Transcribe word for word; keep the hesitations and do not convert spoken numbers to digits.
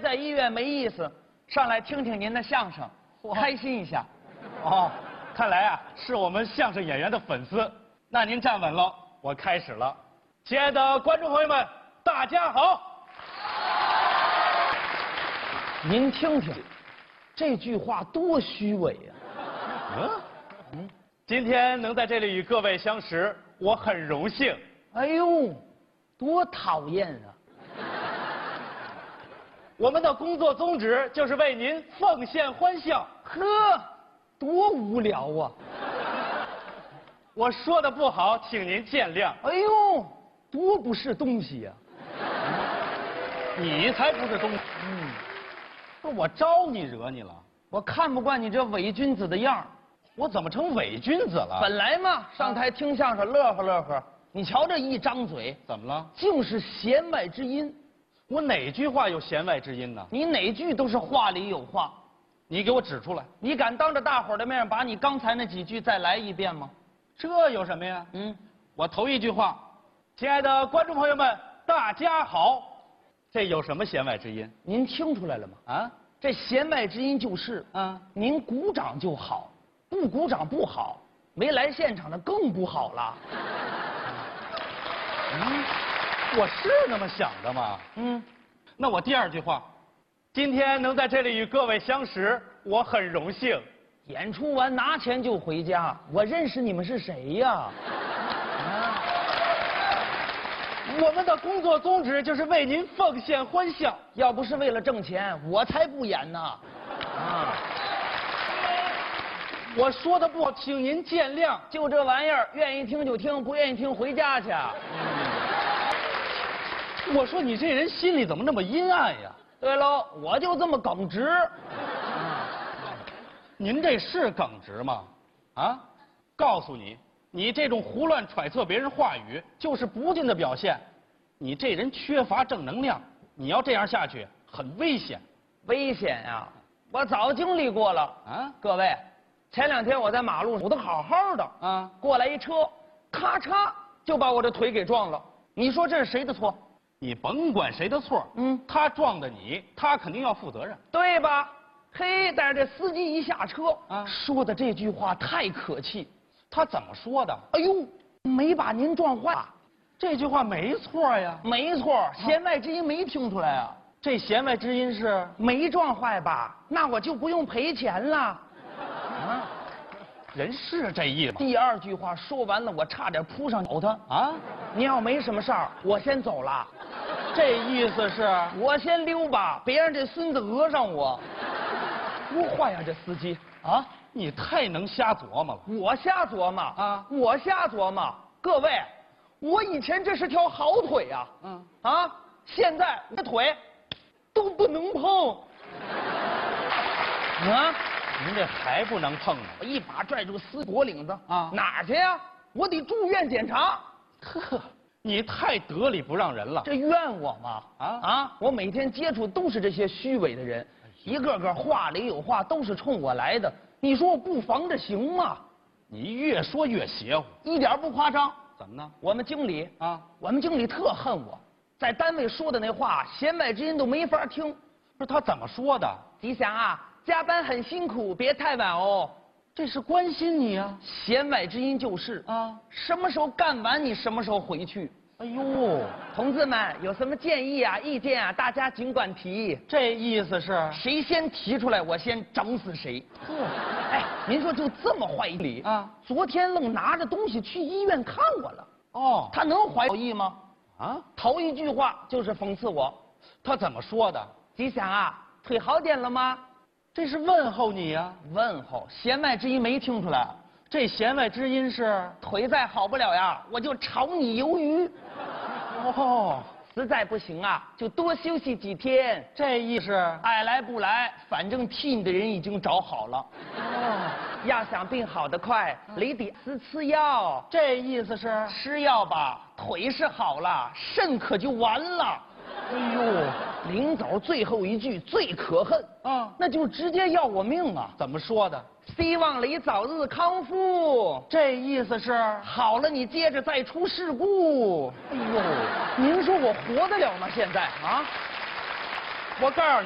在医院没意思，上来听听您的相声，开心一下。 哦，看来啊是我们相声演员的粉丝。那您站稳了，我开始了。亲爱的观众朋友们，大家好。 您听听，这句话多虚伪呀！ 嗯嗯，今天能在这里与各位相识，我很荣幸。 哎呦，多讨厌啊！ 我们的工作宗旨就是为您奉献欢笑。 呵，多无聊啊！ 我说的不好，请您见谅。 哎呦，多不是东西呀！ 你才不是东西。嗯，不是我招你惹你了？ 我看不惯你这伪君子的样儿。 我怎么成伪君子了？ 本来嘛，上台听相声乐呵乐呵，你瞧这一张嘴， 怎么了？ 尽是弦外之音。 我哪句话有弦外之音呢？ 你哪句都是话里有话。 你给我指出来。 你敢当着大伙儿的面把你刚才那几句再来一遍吗？ 这有什么呀？ 嗯， 我头一句话，亲爱的观众朋友们，大家好，这有什么弦外之音？ 您听出来了吗？ 啊， 这弦外之音就是， 啊， 您鼓掌就好，不鼓掌不好，没来现场的更不好了。 嗯，我是那么想的吗？ 嗯， 那我第二句话，今天能在这里与各位相识，我很荣幸。 演出完拿钱就回家，我认识你们是谁呀？ 啊，我们的工作宗旨就是为您奉献欢笑。 要不是为了挣钱，我才不演呢。啊， 我说的不好，请您见谅。 就这玩意儿，愿意听就听，不愿意听回家去。 嗯，我说你这人心里怎么那么阴暗呀？ 对喽，我就这么耿直。 您这是耿直吗？啊，告诉你，你这种胡乱揣测别人话语，就是不敬的表现。你这人缺乏正能量，你要这样下去，很危险。 危险呀！我早经历过了啊！各位，前两天我在马路上走得好好的啊，过来一车，咔嚓就把我的腿给撞了。你说这是谁的错？ 你甭管谁的错，嗯，他撞的你，他肯定要负责任， 对吧？嘿，但是这司机一下车啊， 说的这句话太可气。 他怎么说的？ 哎呦，没把您撞坏。 这句话没错呀。 没错，弦外之音没听出来啊。 这弦外之音是没撞坏吧？那我就不用赔钱了。啊， 人是这意思。 第二句话说完了，我差点扑上咬他啊！ 你要没什么事儿，我先走了。 这意思是我先溜吧，别让这孙子讹上我。多坏呀，这司机啊！ 你太能瞎琢磨了。 我瞎琢磨啊！我瞎琢磨。各位，我以前这是条好腿呀，嗯啊，现在我的腿都不能碰。啊！ 您这还不能碰呢！ 我一把拽住司机脖领子啊， 哪儿去呀？我得住院检查。 呵，你太得理不让人了。 这怨我吗？啊啊！我每天接触都是这些虚伪的人。一个个话里有话，都是冲我来的。你说我不防着行吗？ 你越说越邪乎， 一点不夸张。 怎么呢？ 我们经理啊， 我们经理特恨我，在单位说的那话，弦外之音都没法听。 不是他怎么说的？ 吉祥啊，加班很辛苦，别太晚哦。 这是关心你啊。 弦外之音就是啊，什么时候干完你什么时候回去。 哎呦， 同志们有什么建议啊、意见啊，大家尽管提。 这意思是谁先提出来，我先整死谁。 呵， 哎，您说就这么坏一理啊？昨天愣拿着东西去医院看我了。哦，他能怀好意吗？啊，头一句话就是讽刺我。 他怎么说的？ 吉祥啊，腿好点了吗？ 这是问候你呀、啊。 问候，弦外之音没听出来。 这弦外之音是腿再好不了呀，我就炒你鱿鱼。 哦， 实在不行啊，就多休息几天。 这意思爱来不来，反正替你的人已经找好了。哦，要想病好得快，你得吃吃药。 这意思是吃药吧，腿是好了，肾可就完了。哎呦，临走最后一句最可恨啊，那就直接要我命啊！ 怎么说的？ 希望你早日康复。 这意思是好了，你接着再出事故。哎呦，您说我活得了吗？现在啊， 我告诉你。